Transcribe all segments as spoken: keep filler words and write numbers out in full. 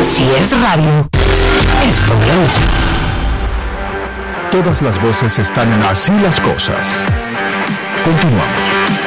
Si es radio, es W. Todas las voces están en Así las Cosas. Continuamos.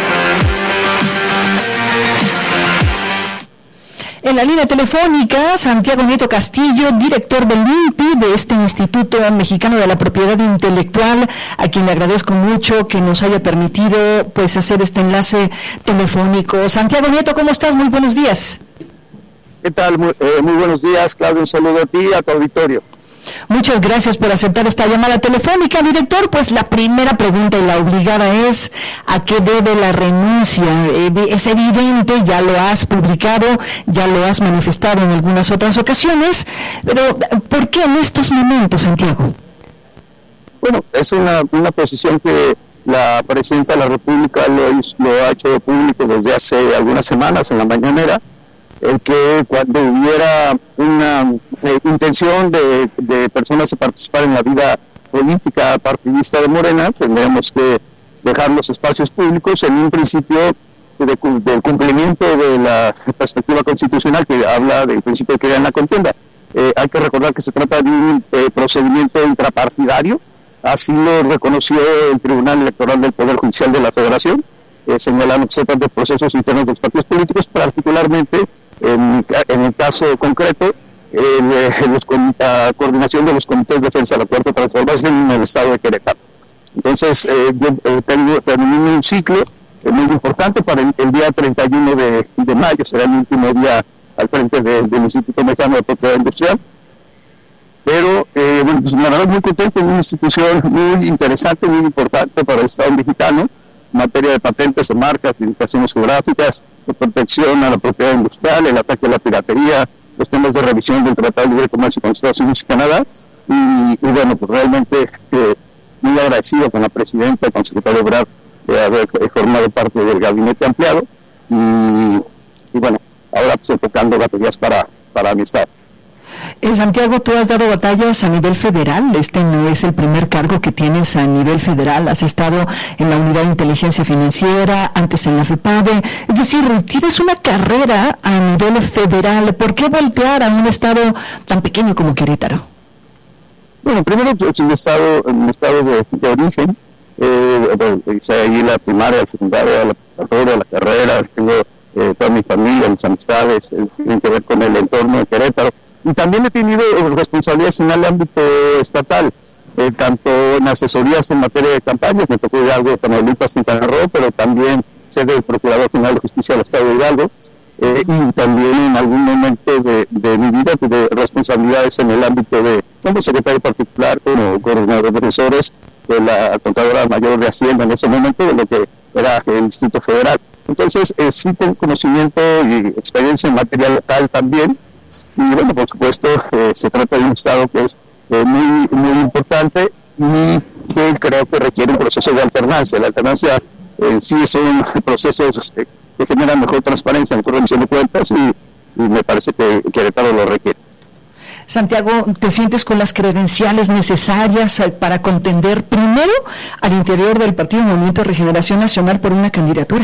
En la línea telefónica, Santiago Nieto Castillo, director del I N P I, de este Instituto Mexicano de la Propiedad Intelectual, a quien le agradezco mucho que nos haya permitido pues hacer este enlace telefónico. Santiago Nieto, ¿cómo estás? Muy buenos días. ¿Qué tal? Muy, eh, muy buenos días, Claudio. Un saludo a ti y a tu auditorio. Muchas gracias por aceptar esta llamada telefónica, director. Pues la primera pregunta y la obligada es, ¿a qué debe la renuncia? Eh, es evidente, ya lo has publicado, ya lo has manifestado en algunas otras ocasiones, pero ¿por qué en estos momentos, Santiago? Bueno, es una, una posición que la Presidenta de la República lo, lo ha hecho público desde hace algunas semanas en la mañanera, el que cuando hubiera una eh, intención de, de personas de participar en la vida política partidista de Morena, tendríamos que dejar los espacios públicos en un principio de, de cumplimiento de la perspectiva constitucional que habla del principio de que en la contienda. Eh, hay que recordar que se trata de un eh, procedimiento intrapartidario, así lo reconoció el Tribunal Electoral del Poder Judicial de la Federación, eh, señalando que se trata de procesos internos de los partidos políticos, particularmente En, en el caso concreto, el, el, los, la coordinación de los comités de defensa de la Cuarta Transformación en el estado de Querétaro. Entonces, eh, yo eh, tengo, terminé un ciclo eh, muy importante para el, el día treinta y uno de, de mayo, será el último día al frente de, del Instituto Mexicano de Propiedad Industrial. Pero, eh, bueno, pues, la verdad, muy contento, es una institución muy interesante, muy importante para el Estado mexicano, en materia de patentes, de marcas, de indicaciones geográficas, de protección a la propiedad industrial, el ataque a la piratería, los temas de revisión del Tratado de Libre Comercio con Estados Unidos y Canadá. Y, y bueno, pues realmente eh, muy agradecido con la Presidenta, con el Secretario Ebrard, de haber formado parte del gabinete ampliado. Y, y bueno, ahora pues enfocando baterías para, para mi Estado. Eh, Santiago, tú has dado batallas a nivel federal, este no es el primer cargo que tienes a nivel federal, has estado en la Unidad de Inteligencia Financiera, antes en la FEPADE, es decir, tienes una carrera a nivel federal. ¿Por qué voltear a un estado tan pequeño como Querétaro? Bueno, primero pues, un estado, un estado de, de origen, eh, bueno, hice ahí la primaria, la secundaria, la preparatoria, la carrera, tengo eh, toda mi familia, mis amistades, eh, tienen que ver con el entorno de Querétaro. Y también he tenido responsabilidades en el ámbito estatal, eh, tanto en asesorías en materia de campañas, me tocó Hidalgo, Tamaulipas, Quintana Roo, pero también sede del Procurador General de Justicia del Estado de Hidalgo, eh, y también en algún momento de, de mi vida tuve responsabilidades en el ámbito de, como secretario particular, como coordinador de asesores de la Contadora Mayor de Hacienda en ese momento, de lo que era el Distrito Federal. Entonces, eh, sí tengo conocimiento y experiencia en materia local también. Y bueno, por supuesto, eh, se trata de un estado que es eh, muy muy importante y que creo que requiere un proceso de alternancia. La alternancia en eh, sí son procesos eh, que generan mejor transparencia, mejor rendición de cuentas y, y me parece que Querétaro lo requiere. Santiago, ¿te sientes con las credenciales necesarias para contender primero al interior del Partido Movimiento de Regeneración Nacional por una candidatura?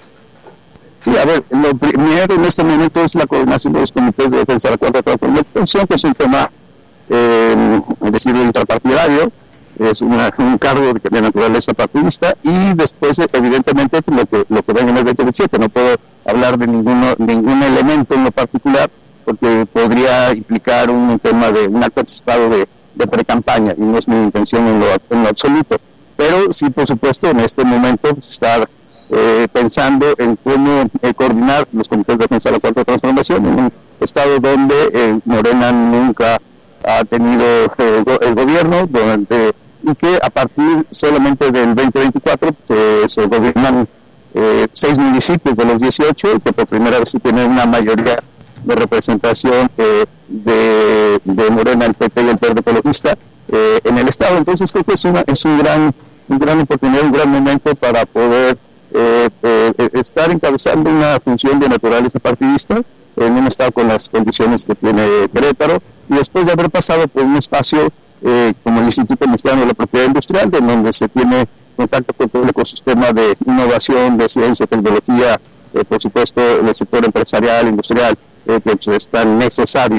Sí, a ver, lo primero en este momento es la coordinación de los comités de defensa de la Cuarta Transformación, que es un tema, eh, es decir, intrapartidario, es una, un cargo de, de naturaleza partidista, y después, evidentemente, lo que lo que venga en el veinte veintisiete, no puedo hablar de ninguno, ningún elemento en lo particular, porque podría implicar un tema de un acto anticipado de, de pre-campaña, y no es mi intención en lo, en lo absoluto. Pero sí, por supuesto, en este momento pues, estar Eh, pensando en cómo eh, coordinar los comités de defensa de la Cuarta Transformación en un estado donde eh, Morena nunca ha tenido eh, go- el gobierno durante, y que a partir solamente del veinte veinticuatro eh, se gobiernan eh, seis municipios de los dieciocho, que por primera vez se tiene una mayoría de representación eh, de, de Morena, el P T y el Verde Ecologista eh, en el estado. Entonces creo que es una es un gran un gran oportunidad, un gran momento para poder Eh, eh, estar encabezando una función de naturaleza partidista en un estado con las condiciones que tiene Querétaro, y después de haber pasado por un espacio eh, como el Instituto Mexicano de la Propiedad Industrial, en donde se tiene contacto con todo el ecosistema de innovación, de ciencia, tecnología, eh, por supuesto el sector empresarial, industrial, eh, que pues, es tan necesario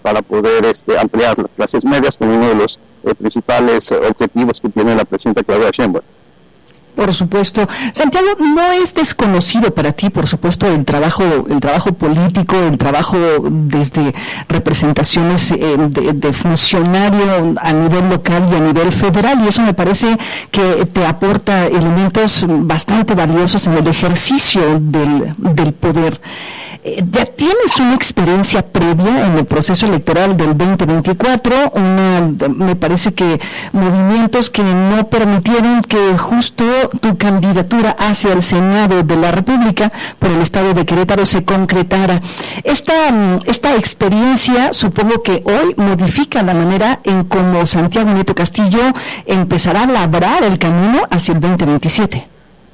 para poder este, ampliar las clases medias, como uno de los eh, principales eh, objetivos que tiene la presidenta Claudia Sheinbaum. Por supuesto. Santiago, no es desconocido para ti, por supuesto, el trabajo el trabajo político, el trabajo desde representaciones eh, de, de funcionario a nivel local y a nivel federal, y eso me parece que te aporta elementos bastante valiosos en el ejercicio del, del poder. ¿Ya tienes una experiencia previa en el proceso electoral del veinte veinticuatro? Una, me parece que movimientos que no permitieron que justo tu candidatura hacia el Senado de la República por el estado de Querétaro se concretara. Esta, esta experiencia, supongo que hoy modifica la manera en cómo Santiago Nieto Castillo empezará a labrar el camino hacia el veinte veintisiete.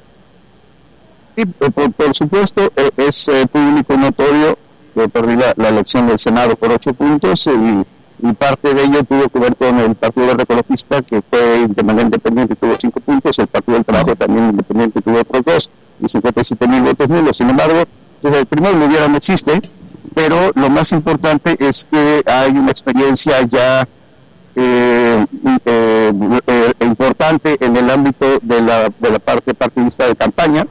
Sí, por, por supuesto, eh, es eh, público notorio que perdí la, la elección del Senado por ocho puntos y, y parte de ello tuvo que ver con el Partido Verde Ecologista, que fue de manera independiente, tuvo cinco puntos, el Partido del Trabajo también independiente tuvo otros dos y cincuenta y siete mil votos nulos. Sin embargo, desde el primero lugar no existe, pero lo más importante es que hay una experiencia ya eh, eh, eh, importante en el ámbito de la, de la parte partidista de campaña,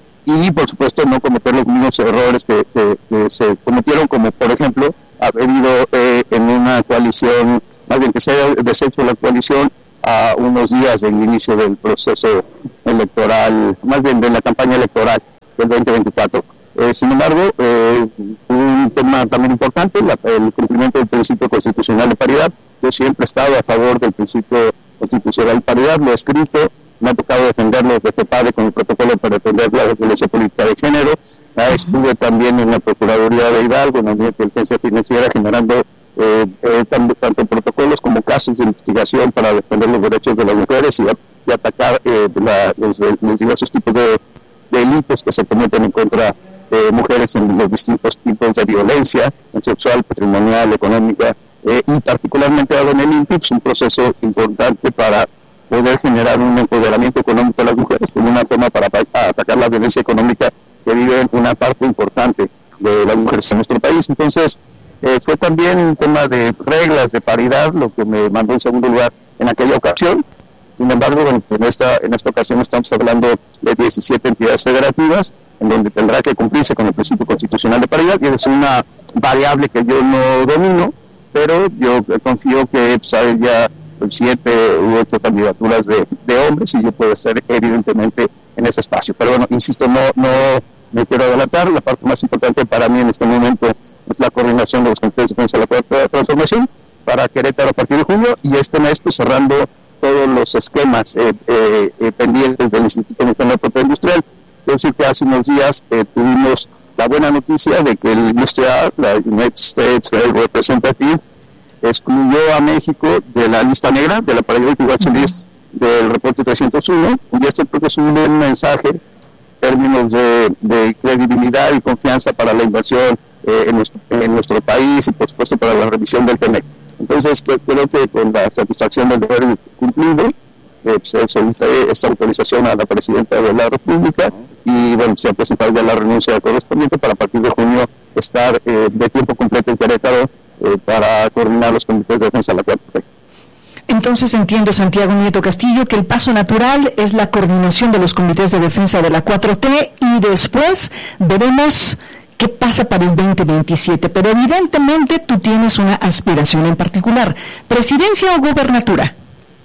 y por supuesto no cometer los mismos errores que, que, que se cometieron, como por ejemplo haber ido eh, en una coalición, más bien que se haya deshecho la coalición a unos días del inicio del proceso electoral, más bien de la campaña electoral del veinte veinticuatro. Eh, sin embargo, eh, un tema también importante, la, el cumplimiento del principio constitucional de paridad. Yo siempre he estado a favor del principio constitucional de paridad, lo he escrito. Me ha tocado defenderlo de FEPADE con el protocolo para defender la violencia política de género. Ah, estuve también en la Procuraduría de Hidalgo, en la inteligencia financiera, generando eh, eh, tanto, tanto protocolos como casos de investigación para defender los derechos de las mujeres y, y atacar eh, la, los, los diversos tipos de, de delitos que se cometen en contra de mujeres en los distintos tipos de violencia sexual, patrimonial, económica, eh, y particularmente ahora en el I N P I, es un proceso importante para poder generar un empoderamiento económico de las mujeres como una forma para atacar la violencia económica que vive una parte importante de las mujeres en nuestro país. Entonces, eh, fue también un tema de reglas de paridad lo que me mandó en segundo lugar en aquella ocasión. Sin embargo, bueno, en esta en esta ocasión estamos hablando de diecisiete entidades federativas, en donde tendrá que cumplirse con el principio constitucional de paridad, y es una variable que yo no domino, pero yo confío que pues, hay ya siete u ocho candidaturas de, de hombres y yo puedo ser evidentemente en ese espacio. Pero bueno, insisto, no no me quiero adelantar. La parte más importante para mí en este momento es la coordinación de los comités de defensa de la Cuarta Transformación para Querétaro a partir de junio, y este mes pues cerrando todos los esquemas eh, eh, eh, pendientes del Instituto Mexicano de Propiedad Industrial. Quiero decir que hace unos días eh, tuvimos la buena noticia de que el U S T R, la United States Trade Representative, excluyó a México de la lista negra, de la Priority Watch List del reporte trescientos uno, y esto creo que es un buen mensaje en términos de, de credibilidad y confianza para la inversión eh, en, nuestro, en nuestro país y por supuesto para la revisión del T M E C. Entonces creo que con la satisfacción del deber cumplido, eh, se solicita esta autorización a la Presidenta de la República y bueno, se ha presentado ya la renuncia correspondiente para a partir de junio estar eh, de tiempo completo en Querétaro eh, para coordinar los comités de defensa de la Cuarta T. Entonces entiendo, Santiago Nieto Castillo, que el paso natural es la coordinación de los comités de defensa de la cuatro T y después veremos qué pasa para el veinte veintisiete. Pero evidentemente tú tienes una aspiración en particular, ¿presidencia o gubernatura?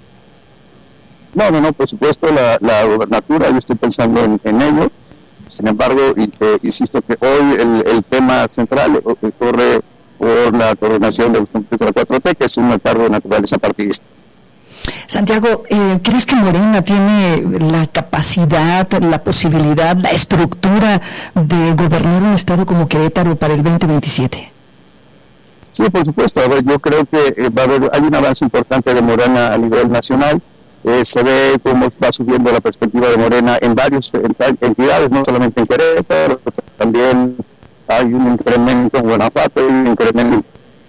No, no, no, por supuesto la, la gubernatura, yo estoy pensando en, en ello. Sin embargo, y, eh, insisto que hoy el, el tema central eh, corre por la coordinación de los comités de la cuatro T, que es un cargo de naturaleza partidista. Santiago, eh, ¿crees que Morena tiene la capacidad, la posibilidad, la estructura de gobernar un estado como Querétaro para el veinte veintisiete? Sí, por supuesto. A ver, yo creo que eh, va a haber, hay un avance importante de Morena a nivel nacional. Eh, se ve cómo va subiendo la perspectiva de Morena en varias entidades, no solamente en Querétaro, también hay un incremento en Guanajuato, hay un incremento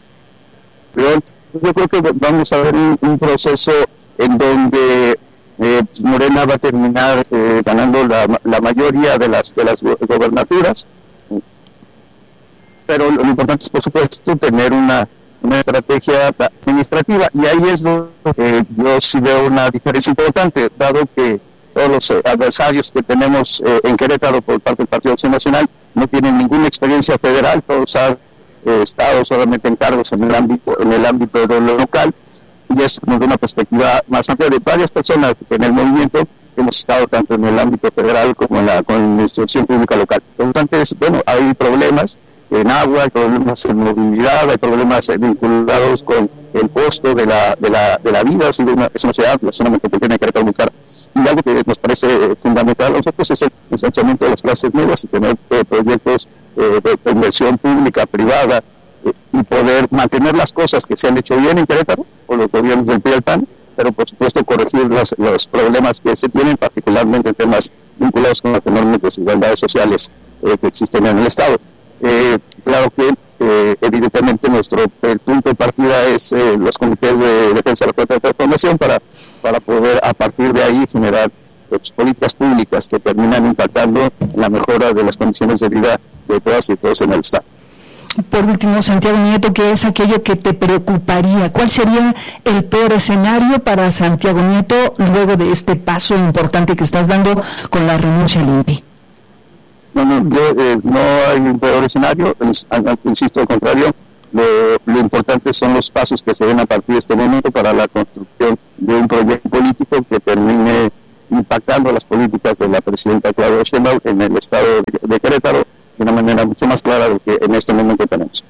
en León. Yo creo que vamos a ver un, un proceso en donde eh, Morena va a terminar eh, ganando la, la mayoría de las de las gobernaturas, pero lo, lo importante es, por supuesto, tener una una estrategia administrativa, y ahí es donde eh, yo sí veo una diferencia importante, dado que todos los eh, adversarios que tenemos eh, en Querétaro por parte del Partido Acción Nacional no tienen ninguna experiencia federal, todos han eh, estado solamente en cargos en el ámbito, en el ámbito de lo local, y es desde una perspectiva más amplia de varias personas en el movimiento que hemos estado tanto en el ámbito federal como en la, con la administración pública local. Por lo tanto, bueno, hay problemas en agua, hay problemas en movilidad, hay problemas vinculados con el costo de la de la, de la vida, es una, es una ciudad, la zona metropolitana de Querétaro muy cara. Y algo que nos parece fundamental a nosotros es el ensanchamiento de las clases medias y tener eh, proyectos eh, de, de inversión pública, privada, eh, y poder mantener las cosas que se han hecho bien en Querétaro por los gobiernos del P R I y del P A N, pero por supuesto corregir las, los problemas que se tienen, particularmente en temas vinculados con las enormes desigualdades sociales eh, que existen en el Estado. Eh, claro que eh, evidentemente nuestro el punto de partida es eh, los comités de defensa de la cuarta transformación para, para poder a partir de ahí generar pues, políticas públicas que terminan impactando en la mejora de las condiciones de vida de todas y todos en el Estado. Por último, Santiago Nieto, ¿qué es aquello que te preocuparía? ¿Cuál sería el peor escenario para Santiago Nieto luego de este paso importante que estás dando con la renuncia al I N P I? No, no, yo, eh, no hay un peor escenario, insisto, al contrario, lo, lo importante son los pasos que se den a partir de este momento para la construcción de un proyecto político que termine impactando las políticas de la presidenta Claudia Sheinbaum en el estado de, de Querétaro de una manera mucho más clara de lo que en este momento tenemos.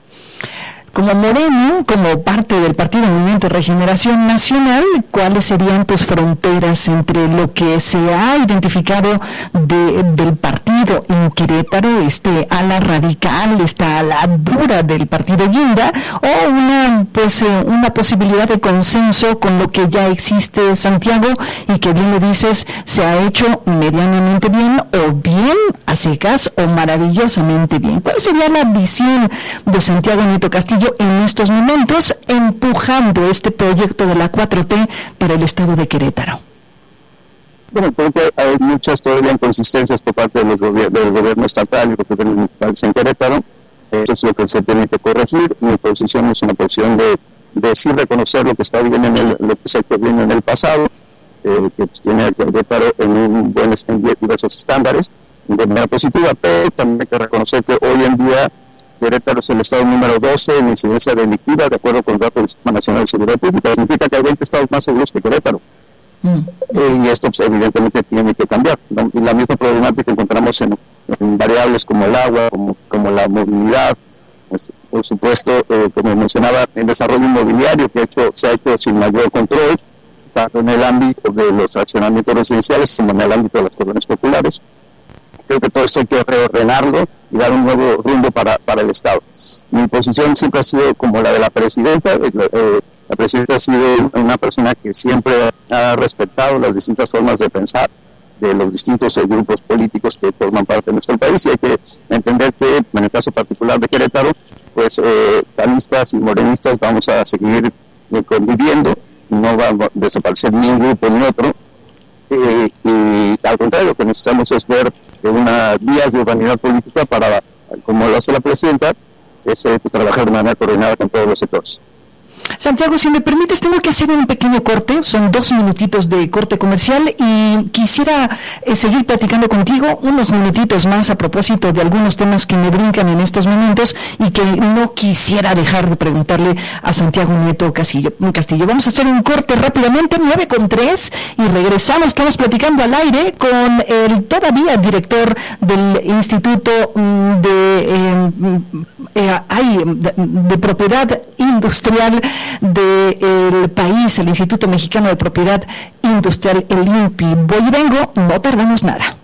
Como Moreno, como parte del Partido Movimiento Regeneración Nacional, ¿cuáles serían tus fronteras entre lo que se ha identificado de, del partido en Querétaro, este ala radical, esta ala dura del partido Guinda, o una pues eh, una posibilidad de consenso con lo que ya existe, Santiago, y que bien lo dices, se ha hecho medianamente bien, o bien a secas, o maravillosamente bien? ¿Cuál sería la visión de Santiago Nieto Castillo en estos momentos, empujando este proyecto de la cuatro T para el estado de Querétaro? Bueno, creo que hay muchas todavía inconsistencias por parte de los gobier- del gobierno estatal y los gobiernos municipales en Querétaro. Eso es lo que se tiene que corregir. Mi posición es una posición de, de sí reconocer lo que está bien en el, lo que se ha hecho bien en el pasado, eh, que pues, tiene a Querétaro en un buen en diversos estándares de manera positiva, pero también hay que reconocer que hoy en día Querétaro es el estado número doce en incidencia delictiva, de acuerdo con datos del Sistema Nacional de Seguridad Pública. Significa que hay veinte estados más seguros que Querétaro. Mm. Eh, y esto pues, evidentemente tiene que cambiar, ¿no? Y la misma problemática encontramos en, en variables como el agua, como, como la movilidad, pues, por supuesto, eh, como mencionaba, el desarrollo inmobiliario que ha hecho, se ha hecho sin mayor control, tanto en el ámbito de los fraccionamientos residenciales como en el ámbito de las colonias populares. Creo que todo esto hay que reordenarlo y dar un nuevo rumbo para, para el Estado. Mi posición siempre ha sido como la de la presidenta. Eh, la presidenta ha sido una persona que siempre ha respetado las distintas formas de pensar de los distintos eh, grupos políticos que forman parte de nuestro país, y hay que entender que en el caso particular de Querétaro, pues eh, panistas y morenistas vamos a seguir eh, conviviendo, no va a desaparecer ni un grupo ni otro. Eh, y al contrario, lo que necesitamos es ver una vías de urbanidad política para, como lo hace la presidenta, es eh, trabajar de manera coordinada con todos los sectores. Santiago, si me permites, tengo que hacer un pequeño corte, son dos minutitos de corte comercial, y quisiera eh, seguir platicando contigo unos minutitos más a propósito de algunos temas que me brincan en estos momentos y que no quisiera dejar de preguntarle a Santiago Nieto Castillo. Castillo. Vamos a hacer un corte rápidamente, nueve con tres, y regresamos. Estamos platicando al aire con el todavía director del Instituto de, eh, eh, ay, de, de Propiedad Industrial del país, el Instituto Mexicano de Propiedad Industrial, el I N P I. Voy y vengo, no tardamos nada.